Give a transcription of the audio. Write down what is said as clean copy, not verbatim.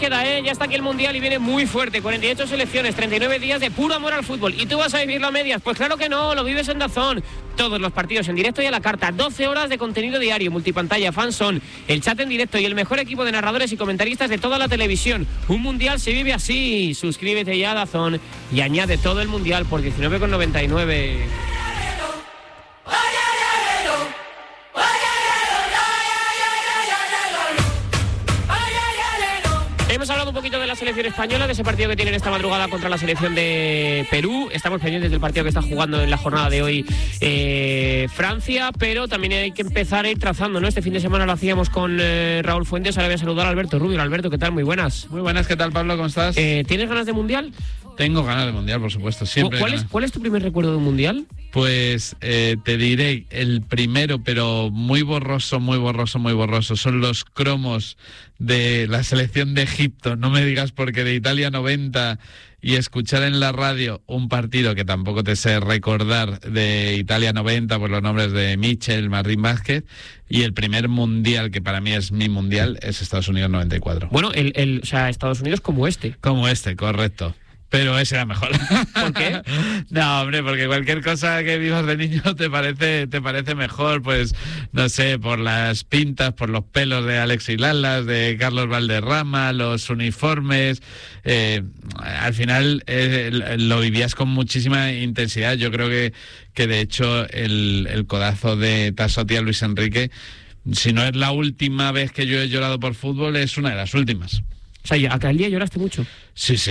queda, ya está aquí el Mundial y viene muy fuerte. 48 selecciones, 39 días de puro amor al fútbol. ¿Y tú vas a vivirlo a medias? Pues claro que no, lo vives en DAZN. Todos los partidos en directo y a la carta. 12 horas de contenido diario, multipantalla, fanzone, el chat en directo y el mejor equipo de narradores y comentaristas de toda la televisión. Un Mundial se vive así. Suscríbete ya a DAZN y añade todo el Mundial por 19,99. Hemos hablado un poquito de la selección española, de ese partido que tienen esta madrugada contra la selección de Perú. Estamos pendientes del partido que está jugando en la jornada de hoy Francia, pero también hay que empezar a ir trazando, ¿no? Este fin de semana lo hacíamos con Raúl Fuentes. Ahora voy a saludar a Alberto Rubio. Alberto, ¿qué tal? Muy buenas. Muy buenas, ¿qué tal, Pablo? ¿Cómo estás? ¿Tienes ganas de Mundial? Tengo ganas de Mundial, por supuesto, siempre. ¿Cuál es tu primer recuerdo de un Mundial? Pues te diré el primero, pero muy borroso, son los cromos de la selección de Egipto. No me digas, porque de Italia 90 y escuchar en la radio un partido que tampoco te sé recordar de Italia 90 por los nombres de Michel, Martín Vázquez, y el primer Mundial, que para mí es mi Mundial, es Estados Unidos 94. Bueno, o sea, Estados Unidos como este. Como este, correcto. Pero ese era mejor. ¿Por qué? No, hombre, porque cualquier cosa que vivas de niño te parece mejor, pues, no sé, por las pintas, por los pelos de Alexis Lalas, de Carlos Valderrama, los uniformes. Al final lo vivías con muchísima intensidad. Yo creo que de hecho el codazo de Tassotti a Luis Enrique, si no es la última vez que yo he llorado por fútbol, es una de las últimas. O sea, ¿aquel día lloraste mucho? Sí,